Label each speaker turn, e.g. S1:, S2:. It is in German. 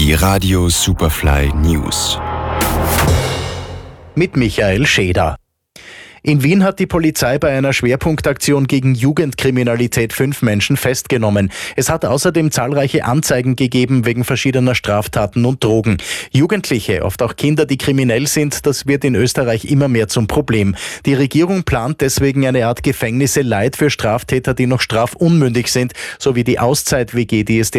S1: Die Radio Superfly News.
S2: Mit Michael Scheder. In Wien hat die Polizei bei einer Schwerpunktaktion gegen Jugendkriminalität 5 Menschen festgenommen. Es hat außerdem zahlreiche Anzeigen gegeben wegen verschiedener Straftaten und Drogen. Jugendliche, oft auch Kinder, die kriminell sind, das wird in Österreich immer mehr zum Problem. Die Regierung plant deswegen eine Art Gefängnisse Light für Straftäter, die noch strafunmündig sind, sowie die Auszeit-WG, die es